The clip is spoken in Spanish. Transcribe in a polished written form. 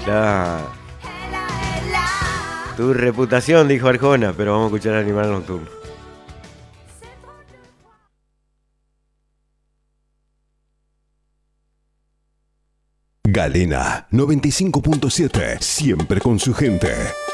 Claro. Tu reputación, dijo Arjona, pero vamos a escuchar Animal Nocturno. Galena 95.7, siempre con su gente.